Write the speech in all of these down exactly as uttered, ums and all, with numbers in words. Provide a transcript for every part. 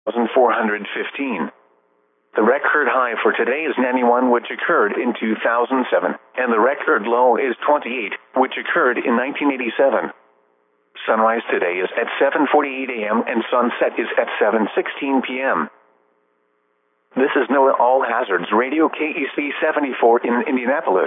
four hundred fifteen. The record high for today is ninety-one, which occurred in two thousand seven, and the record low is twenty-eight, which occurred in nineteen eighty-seven. Sunrise today is at seven forty-eight a m and sunset is at seven sixteen p m This is NOAA All Hazards Radio K E C seventy-four in Indianapolis.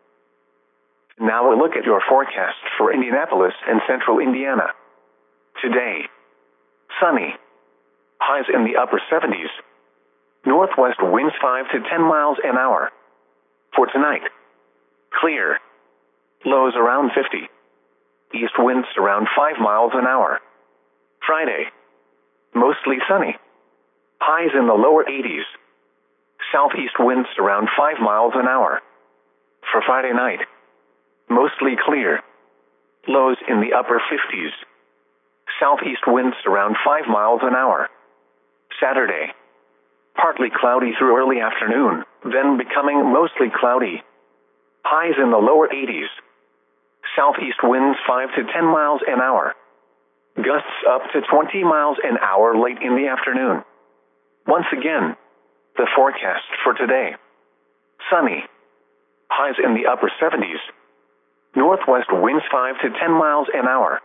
Now a look at your forecast for Indianapolis and central Indiana. Today, sunny. Highs in the upper seventies. Northwest winds five to ten miles an hour. For tonight, clear. Lows around fifty. East winds around five miles an hour. Friday, mostly sunny. Highs in the lower eighties. Southeast winds around five miles an hour. For Friday night, mostly clear. Lows in the upper fifties. Southeast winds around five miles an hour. Saturday, partly cloudy through early afternoon, then becoming mostly cloudy. Highs in the lower eighties. Southeast winds five to ten miles an hour. Gusts up to twenty miles an hour late in the afternoon. Once again, the forecast for today. Sunny. Highs in the upper seventies. Northwest winds five to ten miles an hour.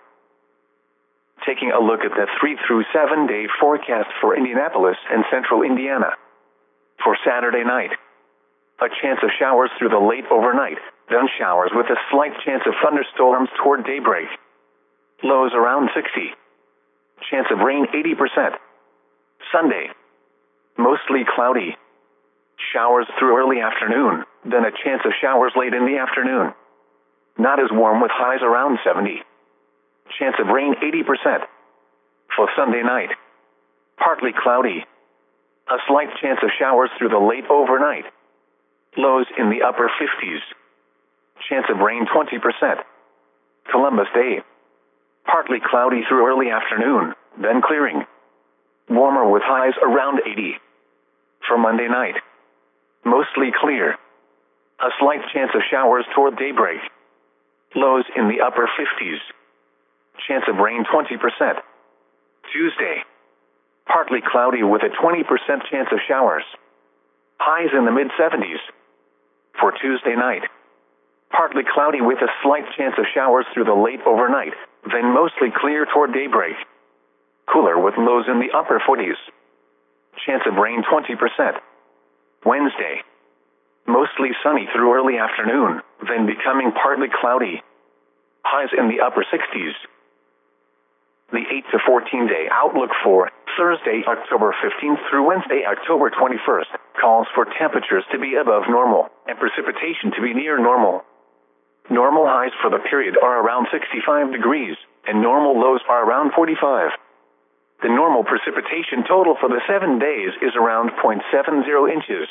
Taking a look at the three through seven day forecast for Indianapolis and central Indiana. For Saturday night, a chance of showers through the late overnight, then showers with a slight chance of thunderstorms toward daybreak. Lows around sixty. Chance of rain eighty percent. Sunday, mostly cloudy. Showers through early afternoon, then a chance of showers late in the afternoon. Not as warm with highs around seventy. Chance of rain eighty percent. For Sunday night, partly cloudy. A slight chance of showers through the late overnight. Lows in the upper fifties. Chance of rain twenty percent. Columbus Day, partly cloudy through early afternoon, then clearing. Warmer with highs around eighty. For Monday night, mostly clear. A slight chance of showers toward daybreak. Lows in the upper fifties. Chance of rain twenty percent. Tuesday, partly cloudy with a twenty percent chance of showers. Highs in the mid seventies. For Tuesday night, partly cloudy with a slight chance of showers through the late overnight, then mostly clear toward daybreak. Cooler with lows in the upper forties. Chance of rain twenty percent. Wednesday, mostly sunny through early afternoon, then becoming partly cloudy. Highs in the upper sixties. The eight to fourteen day outlook for Thursday, October fifteenth through Wednesday, October twenty-first, calls for temperatures to be above normal and precipitation to be near normal. Normal highs for the period are around sixty-five degrees, and normal lows are around forty-five. The normal precipitation total for the seven days is around zero point seven zero inches.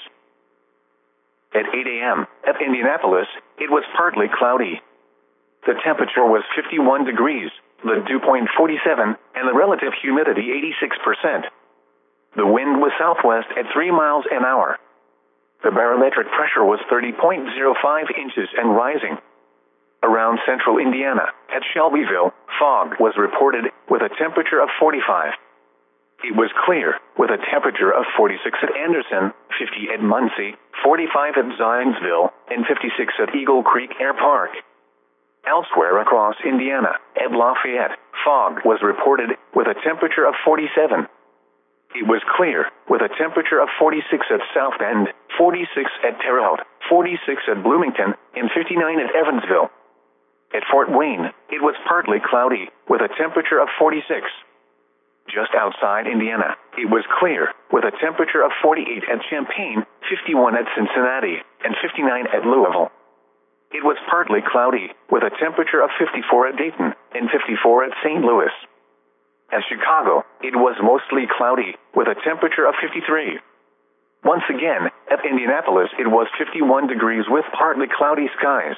At eight a m at Indianapolis, it was partly cloudy. The temperature was fifty-one degrees, the dew point forty-seven, and the relative humidity eighty-six percent. The wind was southwest at three miles an hour. The barometric pressure was thirty point zero five inches and rising. Around central Indiana, at Shelbyville, fog was reported with a temperature of forty-five. It was clear, with a temperature of forty-six at Anderson, fifty at Muncie, forty-five at Zionsville, and fifty-six at Eagle Creek Air Park. Elsewhere across Indiana, at Lafayette, fog was reported with a temperature of forty-seven. It was clear, with a temperature of forty-six at South Bend, forty-six at Terre Haute, forty-six at Bloomington, and fifty-nine at Evansville. At Fort Wayne, it was partly cloudy, with a temperature of forty-six. Just outside Indiana, it was clear, with a temperature of forty-eight at Champaign, fifty-one at Cincinnati, and fifty-nine at Louisville. It was partly cloudy, with a temperature of fifty-four at Dayton, and fifty-four at Saint Louis. At Chicago, it was mostly cloudy, with a temperature of fifty-three. Once again, at Indianapolis, it was fifty-one degrees with partly cloudy skies.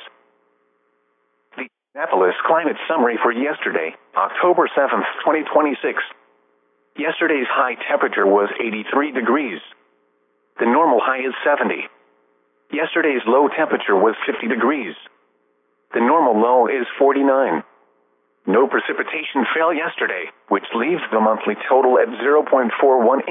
The Indianapolis climate summary for yesterday, October seventh, twenty twenty-six. Yesterday's high temperature was eighty-three degrees. The normal high is seventy. Yesterday's low temperature was fifty degrees. The normal low is forty-nine. No precipitation fell yesterday, which leaves the monthly total at zero point four one